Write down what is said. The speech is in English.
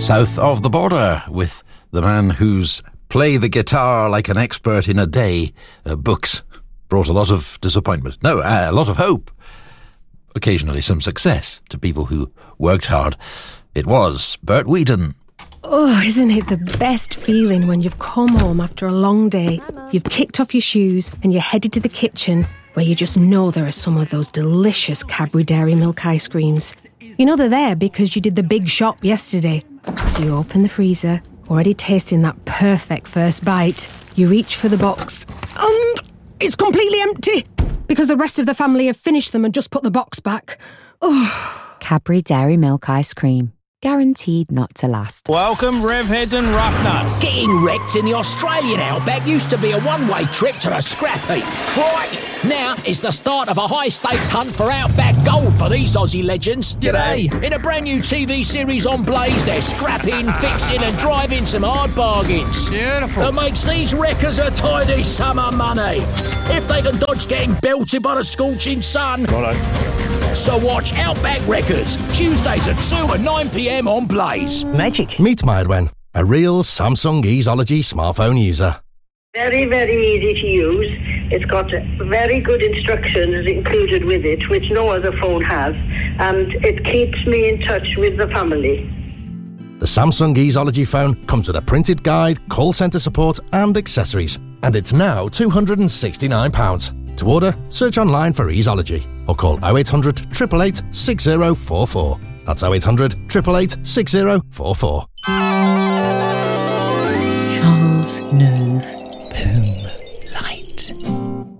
south of the border with the man whose play the guitar like an expert in a day books brought a lot of disappointment. No, a lot of hope. Occasionally some success to people who worked hard. It was Bert Wheaton. Oh, isn't it the best feeling when you've come home after a long day, you've kicked off your shoes and you're headed to the kitchen where you just know there are some of those delicious Cadbury Dairy Milk ice creams. You know they're there because you did the big shop yesterday. So you open the freezer, already tasting that perfect first bite. You reach for the box and it's completely empty because the rest of the family have finished them and just put the box back. Oh. Cadbury Dairy Milk ice cream. Guaranteed not to last. Welcome, Revheads and Roughnut. Getting wrecked in the Australian outback used to be a one-way trip to the scrap heap. Crikey! Now it's the start of a high-stakes hunt for outback gold for these Aussie legends. G'day! In a brand new TV series on Blaze, they're scrapping, fixing and driving some hard bargains. Beautiful. That makes these wreckers a tidy sum of money. If they can dodge getting belted by the scorching sun. Righto. So watch Outback Wreckers, Tuesdays at 2 and 9 p.m. on Blaze. Magic. Meet Myedwen, a real Samsung Easeology smartphone user. Very, very easy to use. It's got very good instructions included with it, which no other phone has, and it keeps me in touch with the family. The Samsung Easeology phone comes with a printed guide, call centre support and accessories, and it's now £269. To order, search online for Easeology or call 0800 888 6044. That's 0800 888 6044. Charles Neuve.